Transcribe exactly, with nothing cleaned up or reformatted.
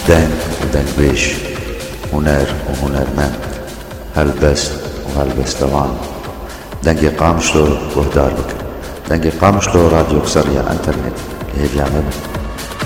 دنگ ودنگويش، هنر وهنرمند، هلبست وهلبستوان. دنگی قامشلو وهدار بك، دنگی قامشلو راديو كسرية انترنت اللي هي بيعمل